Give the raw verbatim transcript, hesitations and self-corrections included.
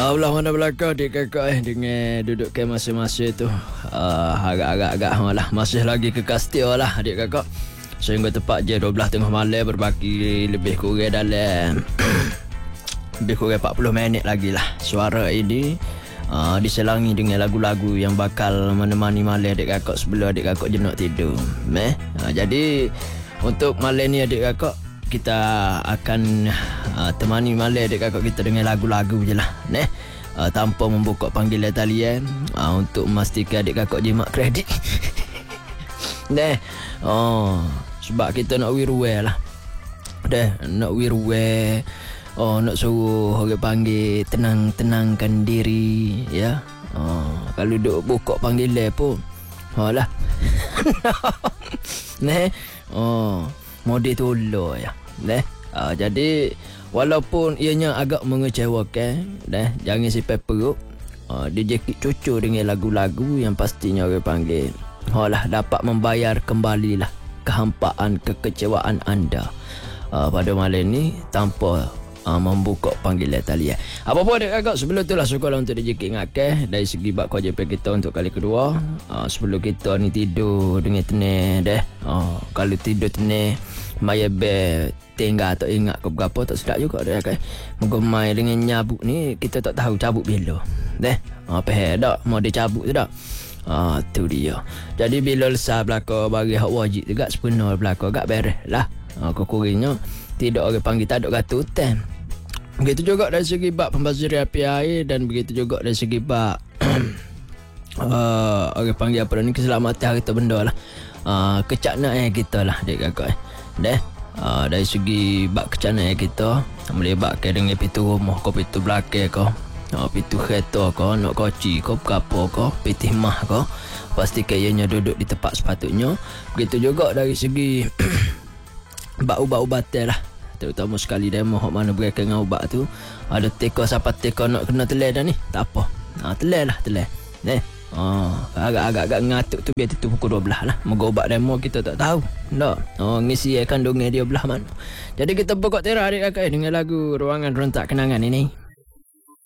Allah mana belakang adik kakak eh dengan duduk ke masa-masa tu. Uh, agak-agak-agak lah. Masih lagi kekal setia lah adik kakak. Sehingga tepat je dua belas tengah malam berbaki lebih kurang dalam lebih kurang empat puluh minit lagi lah. Suara ini uh, diselangi dengan lagu-lagu yang bakal menemani malam adik kakak sebelum adik kakak jenak tidur. Meh? Uh, jadi untuk malam ni adik kakak kita akan uh, temani malam adik kakak kita dengan lagu-lagu je lah. Neh? Uh, tanpa membuka panggilan talian uh, untuk memastikan adik kakak jimat kredit. Neh? Oh, sebab kita nak wirwe lah. Dah, nak wirwe. Oh, nak suruh orang panggil tenang-tenangkan diri, ya. Oh, kalau duk buka panggilan pun, oh lah. Neh, oh, mode tolong ya. Neh, uh, jadi walaupun ianya agak mengecewakan, dah, jangan simpan perut. Uh, dia jekit cucu dengan lagu-lagu yang pastinya orang panggil. Oh lah, dapat membayar kembalilah kehampaan kekecewaan anda uh, pada malam ni tanpa uh, membuka panggilan talian. Apa-apa adik kakak, sebelum tu lah syukurlah untuk dijekit ngakeh dari segi bak K J P kita untuk kali kedua. Uh, sebelum kita ni tidur dengan tenang deh. Uh, kalau tidur tenang, maya be tinggal tak ingat ke berapa tak sedap juga adik kakak. Mengemai dengan nyabuk ni kita tak tahu cabut bila. Deh, uh, peh dak mau dicabut tu dak. Ah, tu dia. Jadi bila lesah belaka bagi hak wajib juga sepenuh belaka gak beres lah. Ah, kekurangnya tidak orang panggil tak ada gatu hutan. Begitu juga dari segi bab pembaziran api air dan begitu juga dari segi bab uh, orang panggil apa ni keselamatan harta benda lah. Ah, kecaknaan kita lah adik kakak. Dah. Ah, dari segi bab kecaknaan kita melibatkan dengan pintu rumah ke pintu belakang ke. Oh, pintu kereta kau, nak koci kau, berapa kau, pitih mah kau, pastikan ianya duduk di tempat sepatutnya. Begitu juga dari segi bak ubat-ubatan lah, terutama sekali demo hok mana berkaitan dengan ubat tu. Ada teko siapa teko nak kena telai dah ni, tak apa. Ha, telai lah, telai. Eh, oh, agak-agak ngatuk tu biar tu pukul dua belas lah. Moga ubat demo kita tak tahu. Tak. Oh, ngisi kandungan dia belah mana. Jadi kita pokok terah adik kakak dengan lagu Ruangan Rentak Kenangan ini.